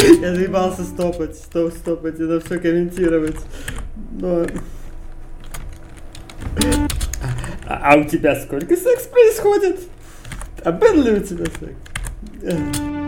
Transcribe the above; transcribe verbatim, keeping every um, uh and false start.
Я заебался стопать, стоп, стопать, это все комментировать. Но... А, а у тебя сколько секс происходит? А был ли у тебя секс?